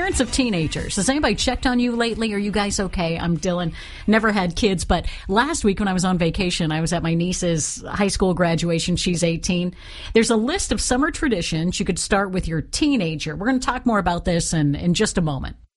Parents of teenagers, has anybody checked on you lately? Are you guys okay? I'm Dylan. Never had kids, but last week when I was on vacation, I was at my niece's high school graduation. She's 18. There's a list of summer traditions you could start with your teenager. We're going to talk more about this in just a moment.